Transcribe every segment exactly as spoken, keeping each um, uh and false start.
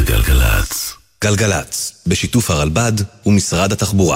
זה גלגלץ. גלגלץ, בשיתוף הרלב"ד ומשרד התחבורה.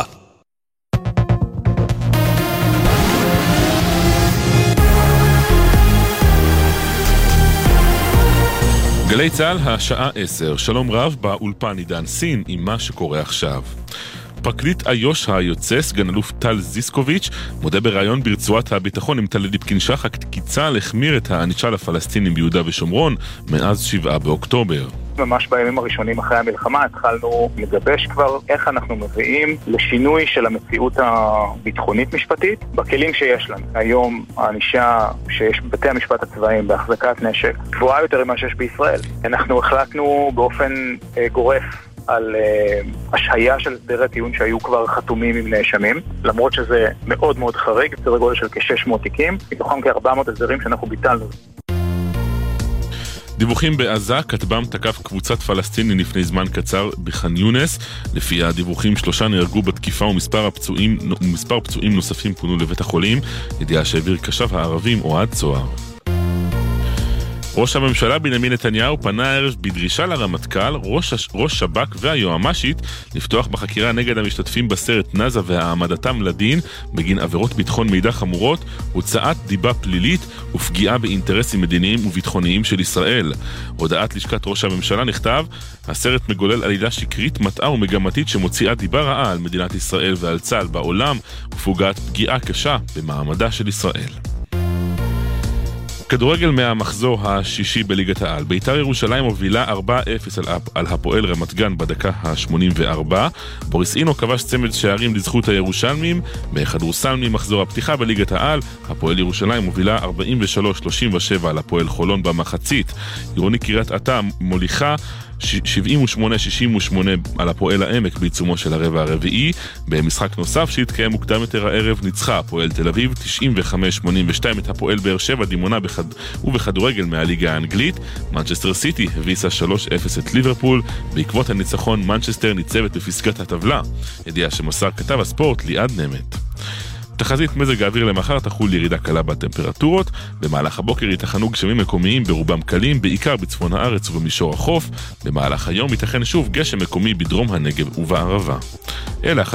גלי צהל, השעה עשר. שלום רב, באולפן עידן סין עם מה שקורה עכשיו. פרקליט איו"ש היוצא, סגן אלוף טל זיסקוביץ', מודה בראיון ברצועת הביטחון עם טלי ליפקין-שחק כי צה"ל החמיר את הענישה לפלסטינים ביהודה ושומרון מאז שבעה באוקטובר. ממש בימים הראשונים אחרי המלחמה התחלנו לגבש כבר איך אנחנו מביאים לשינוי של המציאות הביטחונית-משפטית בכלים שיש לנו. היום הענישה שיש בבתי המשפט הצבאיים בהחזקת נשק גבוהה יותר ממה שיש בישראל. אנחנו החלטנו באופן אה, גורף על uh, השהיה של הסדרי טיעון שהיו כבר חתומים עם נאשמים, למרות שזה מאוד מאוד חריג, סדר גודל של כ-שש מאות תיקים, מתוכם כ-ארבע מאות הסדרים שאנחנו ביטלנו. דיווחים בעזה, כטב"ם תקף קבוצת פלסטינים לפני זמן קצר בח'אן יונס. לפי הדיווחים שלושה נהרגו בתקיפה ומספר הפצועים, ומספר פצועים נוספים פונו לבית החולים, ידיעה שהעביר קשב הערבים אוהד צוהר. ראש הממשלה בנימין נתניהו פנה הערב בדרישה לרמטכ"ל, ראש, ראש שב"כ והיועמ"שית לפתוח בחקירה נגד המשתתפים בסרט נאזה והעמדתם לדין בגין עבירות ביטחון מידע חמורות, הוצאת דיבה פלילית ופגיעה באינטרסים מדיניים וביטחוניים של ישראל. הודעת לשכת ראש הממשלה נכתב, הסרט מגולל עלילה שקרית, מטעה ומגמתית שמוציאה דיבה רעה על מדינת ישראל ועל צה"ל בעולם ופוגעת פגיעה קשה במעמדה של ישראל. כדורגל מהמחזור השישי בליגת העל. בית"ר ירושלים מובילה ארבע אפס על, על הפועל רמת גן בדקה ה-שמונים וארבע. בוריס אינו כבש צמד שערים לזכות הירושלמים. בכדורסל ממחזור הפתיחה בליגת העל, הפועל ירושלים מובילה ארבעים ושלוש שלושים ושבע על הפועל חולון במחצית. עירוני קריית אתא מוליכה שבעים ושמונה שישים ושמונה על הפועל העמק בעיצומו של הרבע הרביעי. במשחק נוסף שהתקיים מוקדם יותר הערב ניצחה הפועל תל אביב תשעים וחמש שמונים ושתיים את הפועל באר שבע דימונה בחד... ובכדורגל מהליגה האנגלית מנצ'סטר סיטי הביסה שלוש אפס את ליברפול. בעקבות הניצחון מנצ'סטר ניצבת בפסגת הטבלה, ידיעה שמסר כתב הספורט ליעד נמת. תחזית מזג האוויר למחר, תחול ירידה קלה בטמפרטורות. במהלך הבוקר ייתכנו גשמים מקומיים ברובם קלים, בעיקר בצפון הארץ ובמישור החוף. במהלך היום ייתכן שוב גשם מקומי בדרום הנגב ובערבה. אלה